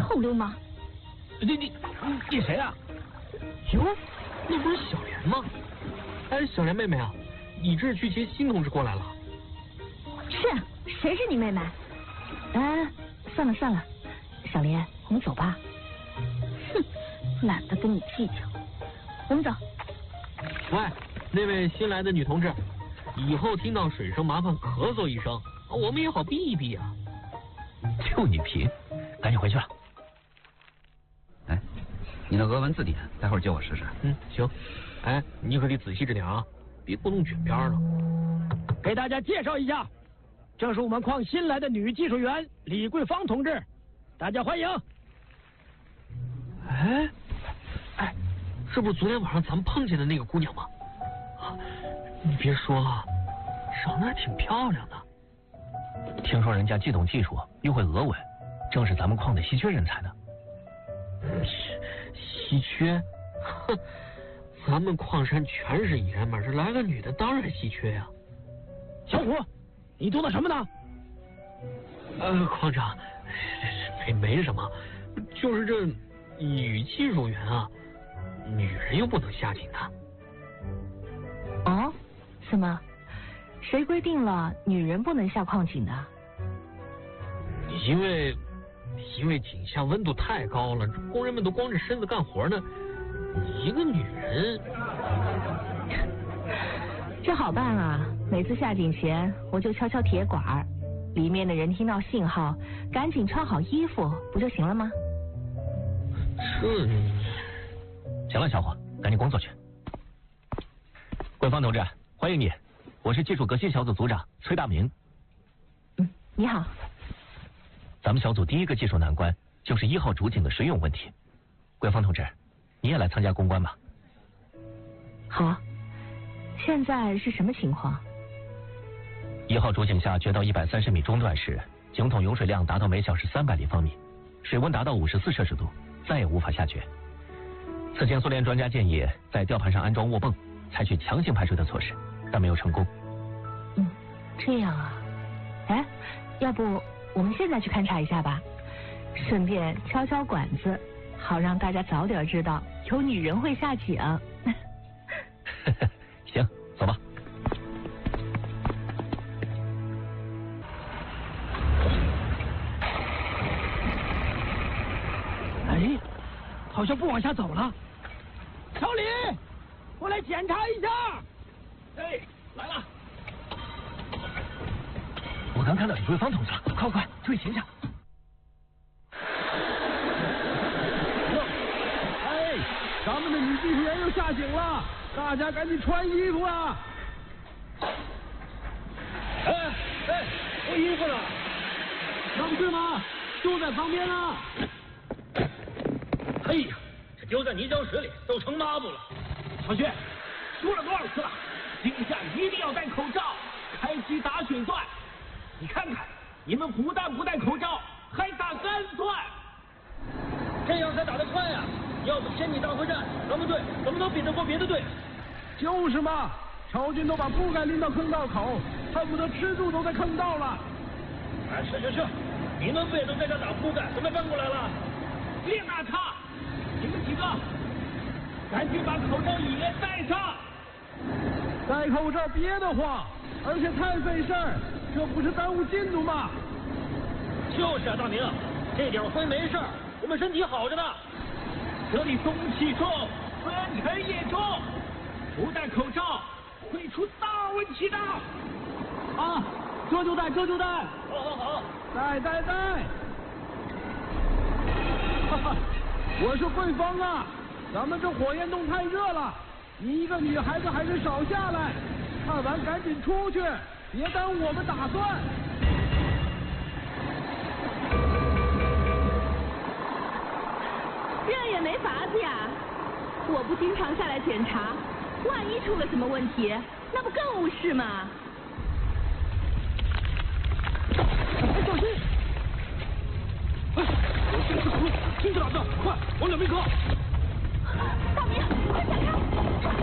臭流氓！ 你谁啊？ 哟，那不是小莲吗？哎，小莲妹妹啊，你这是去接新同志过来了？ 是啊，谁是你妹妹？哎，算了算了，小莲，我们走吧。哼，懒得跟你计较，我们走。 喂，那位新来的女同志，以后听到水声麻烦咳嗽一声，我们也好避一避啊。 就你贫，赶紧回去吧。 哎，你那俄文字典，待会儿借我试试。 行。哎，你可得仔细着点啊，别不弄卷边了。 给大家介绍一下，这是我们矿新来的女技术员李桂芳同志，大家欢迎。 哎，这不是昨天晚上咱们碰见的那个姑娘吗？啊，你别说啊，长得还挺漂亮的。 听说人家既懂技术又会俄文，正是咱们矿的稀缺人才呢。 稀缺？哼，咱们矿山全是爷们儿，这来个女的当然稀缺呀。 小虎，你读的什么呢？ 矿长，没什么，就是这女技术员啊，女人又不能下井的。 哦，是吗？谁规定了女人不能下矿井的？ 因为井下温度太高了，工人们都光着身子干活呢。你一个女人， 这好办啊！每次下井前，我就敲敲铁管，里面的人听到信号，赶紧穿好衣服，不就行了吗？ 行了，小伙，赶紧工作去。桂芳同志，欢迎你，我是技术革新小组组长崔大明。 你好。 咱们小组第一个技术难关就是1号主井的水涌问题。桂芳同志，你也来参加攻关吧。 好，现在是什么情况 ？1号主井下掘到130米中段时，井筒涌水量达到每小时300立方米，水温达到54摄氏度，再也无法下掘。此前苏联专家建议在吊盘上安装卧泵，采取强行排水的措施，但没有成功。 这样啊。哎，要不我们现在去勘察一下吧，顺便敲敲管子，好让大家早点知道有女人会下井。 行，走吧。哎，好像不往下走了。小李，我来检查一下。哎，来了。我刚看到李桂芳同志了，快退行下。哎，咱们的女技术员又下井了，大家赶紧穿衣服啊！哎，我衣服呢？那不是吗？就在旁边呢。哎呀，这丢在泥浆水里都成抹布了。小薛，说了多少次了，井下一定要戴口罩，开机打水钻。你看看，你们不但不戴口罩，还打干钻，这样才打得快呀！要不天地大会战，咱们队怎么能比得过别的队？就是嘛，朝军都把铺盖拎到坑道口，恨不得吃住都在坑道了。哎，是，你们不也都在这打铺盖，怎么搬过来了？别打岔，你们几个赶紧把口罩也戴上。戴口罩别的话，而且太费事儿，这不是耽误进度吗？就是啊，大明，这点灰没事儿，我们身体好着呢。这里中气重，灰尘也重，不戴口罩会出大问题的。啊，这就戴。好，戴。哈哈，我是桂芳啊，咱们这火焰洞太热了，你一个女孩子还是少下来，看完赶紧出去，别耽误我们打算。 这也没法子呀，我不经常下来检查，万一出了什么问题，那不更误事吗？ 哎，小心！哎，有这个路，听着打的，快往两边靠！ 大明，快闪开！